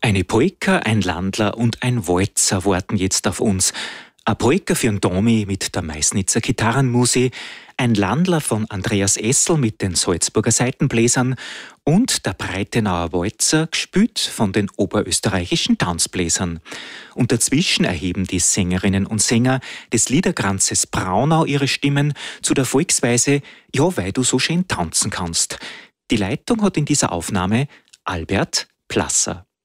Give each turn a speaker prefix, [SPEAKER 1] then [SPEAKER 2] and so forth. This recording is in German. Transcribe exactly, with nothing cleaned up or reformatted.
[SPEAKER 1] Eine Polka, ein Landler und ein Walzer warten jetzt auf uns. Eine Polka für den Domi mit der Meißnitzer Gitarrenmusi, ein Landler von Andreas Essel mit den Salzburger Saitenbläsern und der Breitenauer Walzer, gespielt von den oberösterreichischen Tanzbläsern. Und dazwischen erheben die Sängerinnen und Sänger des Liederkranzes Braunau ihre Stimmen zu der Volksweise »Ja, weil du so schön tanzen kannst«. Die Leitung hat in dieser Aufnahme Albert Plasser.